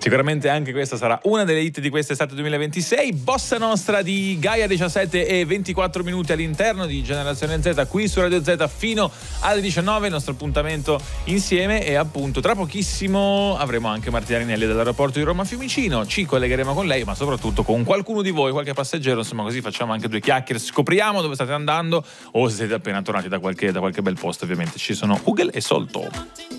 Sicuramente anche questa sarà una delle hit di quest'estate 2026. Bossa Nostra di Gaia, 17 e 24 minuti all'interno di Generazione Z, qui su Radio Z fino alle 19, il nostro appuntamento insieme. E appunto tra pochissimo avremo anche Martina Rinelli dall'aeroporto di Roma Fiumicino, ci collegheremo con lei, ma soprattutto con qualcuno di voi, qualche passeggero, insomma, così facciamo anche due chiacchiere, scopriamo dove state andando o se siete appena tornati da qualche bel posto. Ovviamente ci sono Ugel e Solto.